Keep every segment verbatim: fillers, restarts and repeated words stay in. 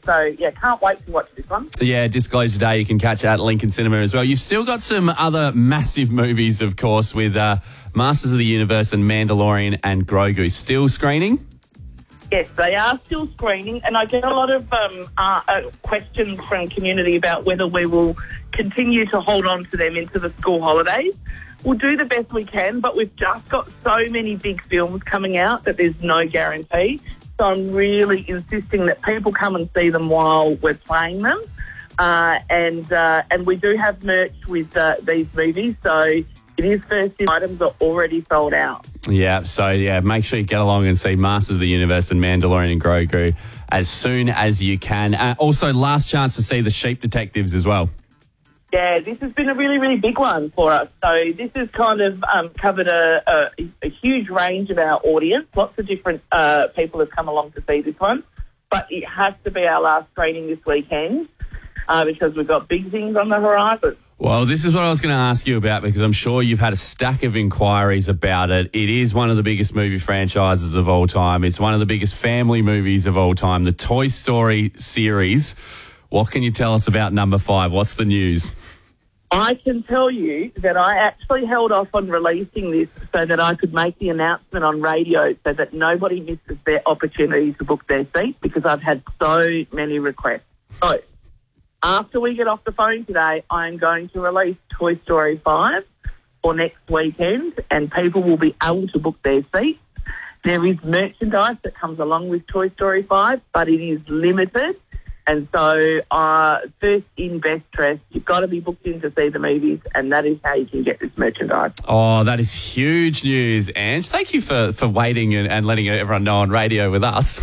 So, yeah, can't wait to watch this one. Yeah, Disclosure Day you can catch at Lincoln Cinema as well. You've still got some other massive movies, of course, with uh, Masters of the Universe and Mandalorian and Grogu still screening. Yes, they are still screening, and I get a lot of um, uh, uh, questions from community about whether we will continue to hold on to them into the school holidays. We'll do the best we can, but we've just got so many big films coming out that there's no guarantee. So I'm really insisting that people come and see them while we're playing them. Uh, and uh, and we do have merch with uh, these movies, so it is first in items are already sold out. Yeah, so yeah, make sure you get along and see Masters of the Universe and Mandalorian and Grogu as soon as you can. Uh, also, last chance to see The Sheep Detectives as well. Yeah, this has been a really, really big one for us. So this has kind of um, covered a, a, a huge range of our audience. Lots of different uh, people have come along to see this one. But it has to be our last screening this weekend uh, because we've got big things on the horizon. Well, this is what I was going to ask you about because I'm sure you've had a stack of inquiries about it. It is one of the biggest movie franchises of all time. It's one of the biggest family movies of all time, the Toy Story series. What can you tell us about number five? What's the news? I can tell you that I actually held off on releasing this so that I could make the announcement on radio so that nobody misses their opportunity to book their seat because I've had so many requests. So, after we get off the phone today, I am going to release Toy Story five for next weekend and people will be able to book their seats. There is merchandise that comes along with Toy Story five, but it is limited. And so, uh, first in, best dressed, you've got to be booked in to see the movies, and that is how you can get this merchandise. Oh, that is huge news, Ange. Thank you for, for waiting and, and letting everyone know on radio with us.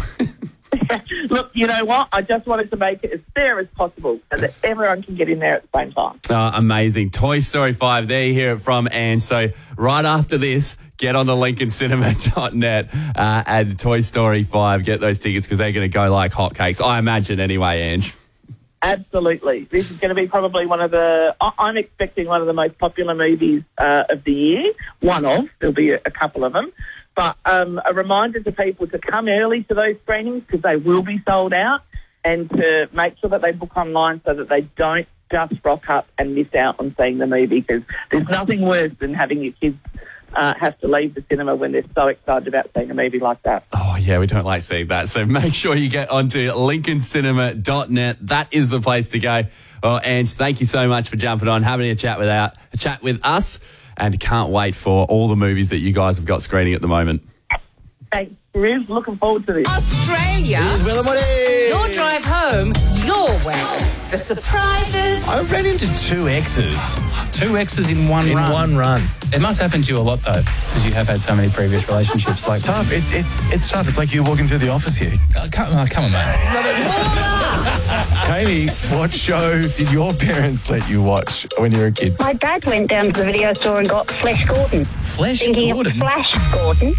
Look, you know what? I just wanted to make it as fair as possible so that everyone can get in there at the same time. Oh, amazing. Toy Story five, there you hear it from Ange. So right after this, get on the lincoln cinema dot net uh, and Toy Story five. Get those tickets because they're going to go like hotcakes. I imagine anyway, Ange. Absolutely. This is going to be probably one of the, I'm expecting one of the most popular movies uh, of the year. One of, there'll be a, a couple of them. But um, a reminder to people to come early to those screenings because they will be sold out and to make sure that they book online so that they don't just rock up and miss out on seeing the movie because there's nothing worse than having your kids uh, have to leave the cinema when they're so excited about seeing a movie like that. Oh, yeah, we don't like seeing that. So make sure you get onto lincoln cinema dot net. That is the place to go. Well, Ange, thank you so much for jumping on, having a chat with, our, a chat with us. And can't wait for all the movies that you guys have got screening at the moment. Thanks, Riz. Looking forward to this. Australia. Here's Will and Woody. Your drive home, your way. The surprises. I ran into two exes. Two exes in one in run. In one run. It must happen to you a lot, though, because you have had so many previous relationships. Like it's tough. It's it's it's tough. It's like you're walking through the office here. Uh, come, uh, come on, mate. Tammy, what show did your parents let you watch when you were a kid? My dad went down to the video store and got Flash Gordon. Flash Thinking Gordon? Of Flash Gordon.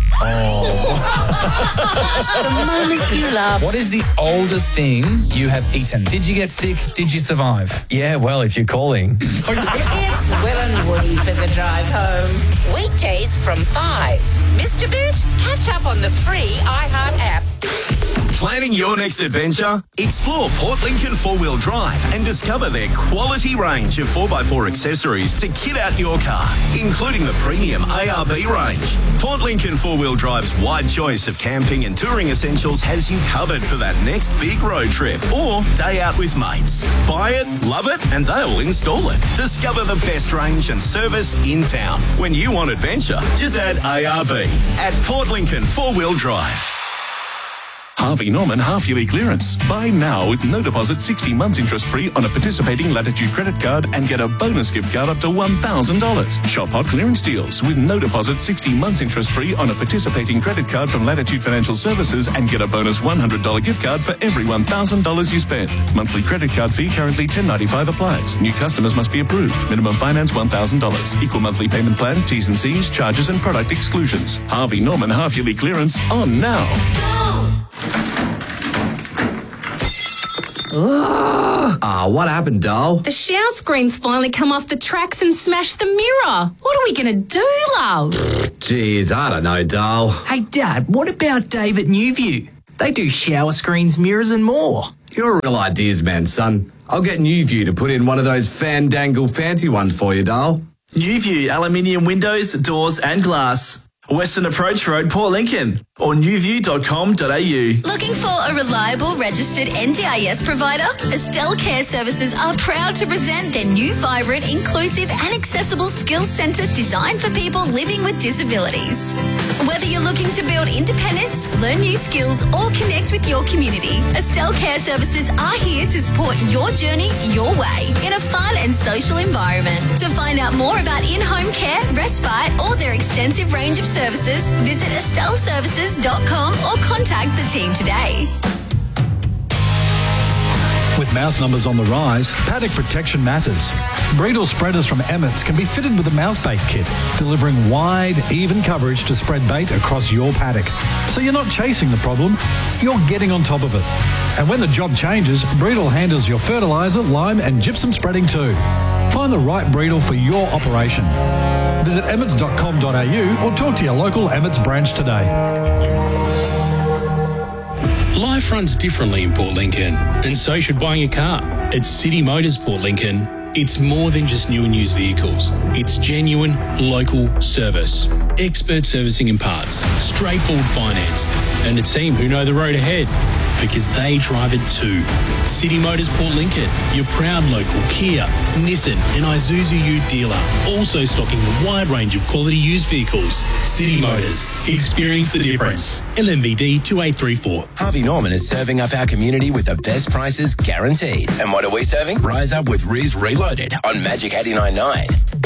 The moments you love. What is the oldest thing you have eaten? Did you get sick? Did you survive? Yeah, well, if you're calling. It's Will and Woody for the drive home. Weekdays from five. Missed a bit? Catch up on the free iHeart app. Planning your next adventure? Explore Port Lincoln four-wheel drive and discover their quality range of four by four accessories to kit out your car, including the premium A R B range. Port Lincoln four-wheel drive's wide choice of camping and touring essentials has you covered for that next big road trip or day out with mates. Buy it, love it, and they'll install it. Discover the best range and service in town. When you want adventure, just add A R B at Port Lincoln four-wheel drive. Harvey Norman half-yearly clearance. Buy now with no deposit, sixty months interest-free on a participating Latitude credit card and get a bonus gift card up to one thousand dollars. Shop hot clearance deals with no deposit, sixty months interest-free on a participating credit card from Latitude Financial Services and get a bonus one hundred dollars gift card for every one thousand dollars you spend. Monthly credit card fee currently ten ninety-five applies. New customers must be approved. Minimum finance one thousand dollars. Equal monthly payment plan, T's and C's, charges and product exclusions. Harvey Norman half-yearly clearance on now. Ah, oh, what happened, doll? The shower screen's finally come off the tracks and smashed the mirror. What are we going to do, love? Jeez, I don't know, doll. Hey, Dad, what about Dave at Newview? They do shower screens, mirrors and more. You're a real ideas man, son. I'll get New View to put in one of those fandangle fancy ones for you, Dale. New View aluminium windows, doors and glass. Western Approach Road, Port Lincoln, or new view dot com dot a u. Looking for a reliable registered N D I S provider? Estelle Care Services are proud to present their new vibrant, inclusive and accessible skills centre designed for people living with disabilities. Whether you're looking to build independence, learn new skills or connect with your community, Estelle Care Services are here to support your journey your way in a fun and social environment. To find out more about in-home care, respite or their extensive range of services, visit estelle services dot com or contact the team today. With mouse numbers on the rise, paddock protection matters. Breedle spreaders from Emmett's can be fitted with a mouse bait kit, delivering wide, even coverage to spread bait across your paddock. So you're not chasing the problem, you're getting on top of it. And when the job changes, Breedle handles your fertiliser, lime and gypsum spreading too. Find the right Breedle for your operation. Visit emmets dot com dot a u or talk to your local Emmett's branch today. Life runs differently in Port Lincoln, and so should buying a car. At City Motors Port Lincoln, it's more than just new and used vehicles. It's genuine, local service, expert servicing and parts, straightforward finance, and a team who know the road ahead because they drive it too. City Motors Port Lincoln, your proud local Kia, Nissan and Isuzu Ute dealer, also stocking a wide range of quality used vehicles. City Motors, experience the difference. L M V D two eight three four. Harvey Norman is serving up our community with the best prices guaranteed. And what are we serving? Rise up with Riz Reloaded on Magic eighty-nine point nine.